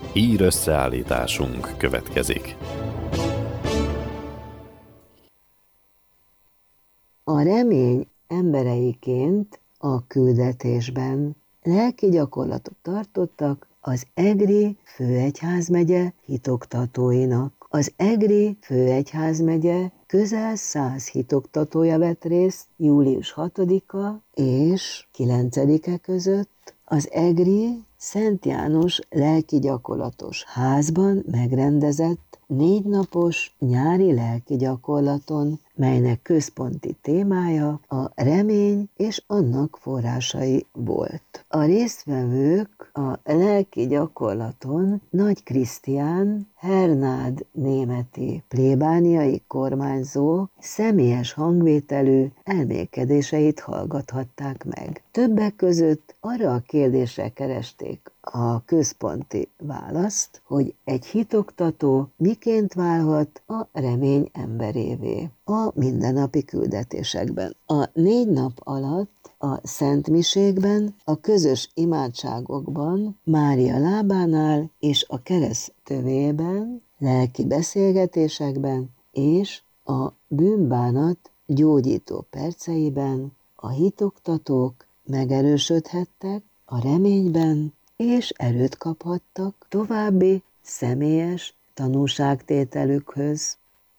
Hír összeállításunk következik. A remény embereiként a küldetésben lelki gyakorlatot tartottak az Egri főegyházmegye hitoktatóinak. Az Egri főegyházmegye közel 100 hitoktatója vett részt július 6-a és 9-e között az Egri Szent János lelki gyakorlatos házban megrendezett 4 napos nyári lelki gyakorlaton, melynek központi témája a remény és annak forrásai volt. A résztvevők a lelki gyakorlaton Nagy Krisztián, Hernád németi plébániai kormányzó személyes hangvételű elmélkedéseit hallgathatták meg. Többek között arra a kérdésre keresték a központi választ, hogy egy hitoktató miként válhat a remény emberévé a mindennapi küldetésekben. A 4 nap alatt a szentmisékben, a közös imádságokban, Mária lábánál és a kereszt tövében, lelki beszélgetésekben és a bűnbánat gyógyító perceiben a hitoktatók megerősödhettek a reményben, és erőt kaphattak további személyes tanúságtételükhöz.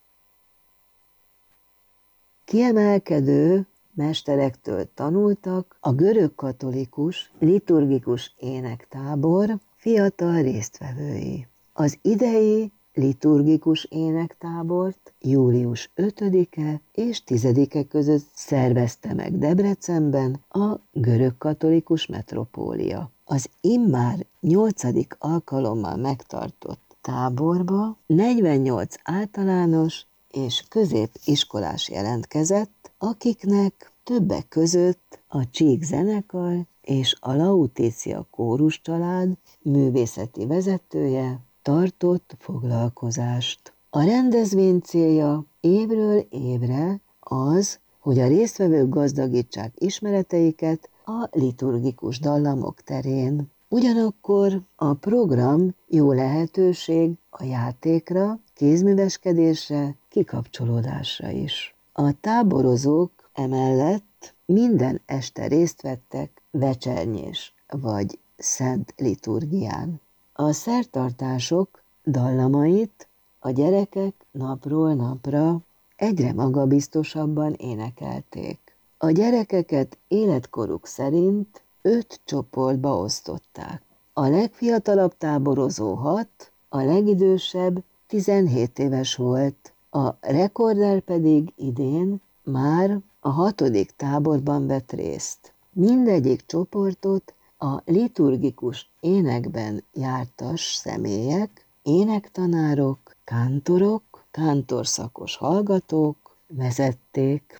Kiemelkedő mesterektől tanultak a görögkatolikus liturgikus énektábor fiatal résztvevői. Az idei liturgikus énektábort július 5-e és 10-e között szervezte meg Debrecenben a görögkatolikus metropólia. Az immár 8. alkalommal megtartott táborba 48 általános és középiskolás jelentkezett, akiknek többek között a Csík zenekar és a Lautitia kórus család művészeti vezetője tartott foglalkozást. A rendezvény célja évről évre az, hogy a résztvevők gazdagítsák ismereteiket a liturgikus dallamok terén. Ugyanakkor a program jó lehetőség a játékra, kézműveskedésre, kikapcsolódásra is. A táborozók emellett minden este részt vettek vecsernyés vagy szent liturgián. A szertartások dallamait a gyerekek napról napra egyre magabiztosabban énekelték. A gyerekeket életkoruk szerint 5 csoportba osztották. A legfiatalabb táborozó 6, a legidősebb 17 éves volt, a rekorder pedig idén már a 6. táborban vett részt. Mindegyik csoportot a liturgikus énekben jártas személyek, énektanárok, kántorok, kántorszakos hallgatók vezették.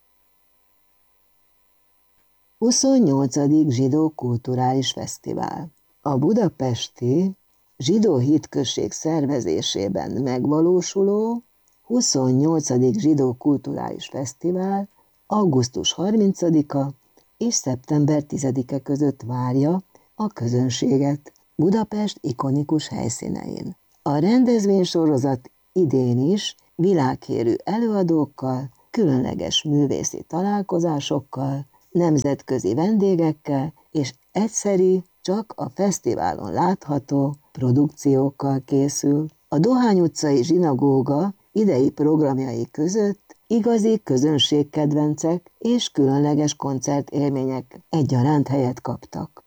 28. Zsidó Kulturális Fesztivál. A budapesti Zsidó Hitközség szervezésében megvalósuló 28. Zsidó Kulturális Fesztivál augusztus 30-a és szeptember 10-e között várja a közönséget Budapest ikonikus helyszínein. A rendezvénysorozat idén is világhírű előadókkal, különleges művészi találkozásokkal, nemzetközi vendégekkel és egyszeri, csak a fesztiválon látható produkciókkal készül. A Dohány utcai zsinagóga idei programjai között igazi közönségkedvencek és különleges koncertélmények egyaránt helyet kaptak.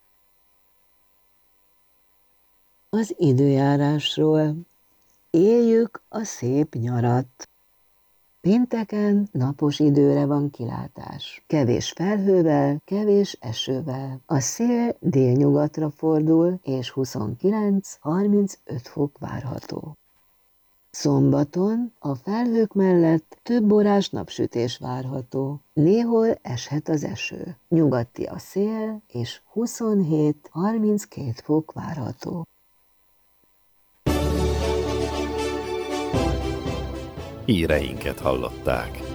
Az időjárásról. Éljük a szép nyarat. Pénteken napos időre van kilátás. Kevés felhővel, kevés esővel. A szél délnyugatra fordul, és 29-35 fok várható. Szombaton a felhők mellett több órás napsütés várható. Néhol eshet az eső. Nyugati a szél, és 27-32 fok várható. Híreinket hallották.